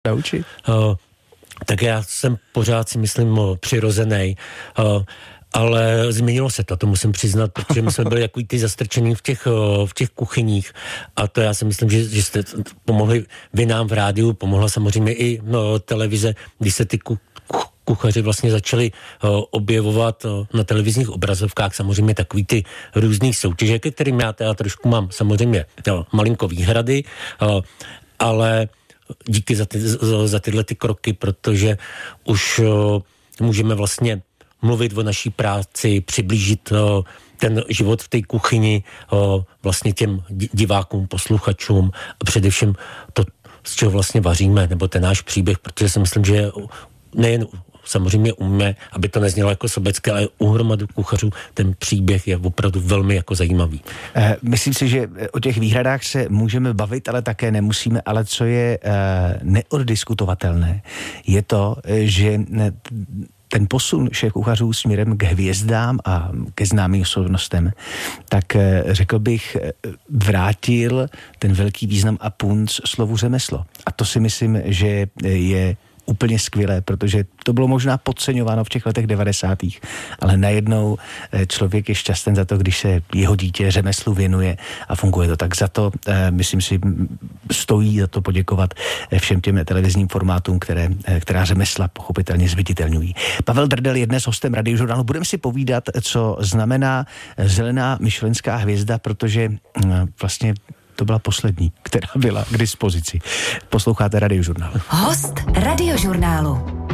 naučit? Tak já jsem pořád si myslím přirozený, ale změnilo se to musím přiznat, protože my jsme byli jako ty zastrčený v těch kuchyních a to já si myslím, že jste pomohli vy nám v rádiu, pomohla samozřejmě i televize, když se ty kuchaři vlastně začali objevovat na televizních obrazovkách samozřejmě takový ty různý soutěže, ke kterým já teda trošku mám samozřejmě malinko výhrady, ale díky za tyhle ty kroky, protože už můžeme vlastně mluvit o naší práci, přiblížit ten život v té kuchyni vlastně těm divákům, posluchačům a především to, z čeho vlastně vaříme, nebo ten náš příběh, protože si myslím, že nejen samozřejmě umíme, aby to neznělo jako sobecké, ale u hromadu kuchařů ten příběh je opravdu velmi jako zajímavý. Myslím si, že o těch výhradách se můžeme bavit, ale také nemusíme, ale co je neoddiskutovatelné, je to, že ten posun šéf kuchařů směrem k hvězdám a ke známým osobnostem, tak řekl bych, vrátil ten velký význam a punc slovu řemeslo. A to si myslím, že je úplně skvělé, protože to bylo možná podceňováno v těch letech 90. Ale najednou člověk je šťastný za to, když se jeho dítě řemeslu věnuje a funguje to. Tak za to, myslím si, stojí za to poděkovat všem těm televizním formátům, která řemesla pochopitelně zviditelňují. Pavel Drdel je dnes hostem Radiožurnálu. Budeme si povídat, co znamená zelená michelenská hvězda, protože vlastně to byla poslední, která byla k dispozici. Posloucháte Radiožurnál. Host Radiožurnálu.